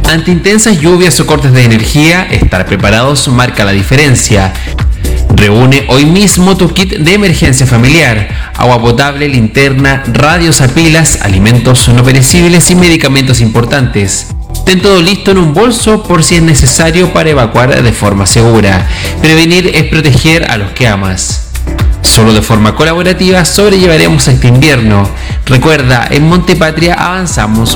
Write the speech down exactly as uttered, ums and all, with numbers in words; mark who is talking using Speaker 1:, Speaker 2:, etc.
Speaker 1: Ante intensas lluvias o cortes de energía, estar preparados marca la diferencia. Reúne hoy mismo tu kit de emergencia familiar: agua potable, linterna, radios a pilas, alimentos no perecibles y medicamentos importantes. Ten todo listo en un bolso por si es necesario para evacuar de forma segura. Prevenir es proteger a los que amas. Solo de forma colaborativa sobrellevaremos este invierno. Recuerda, en Montepatria avanzamos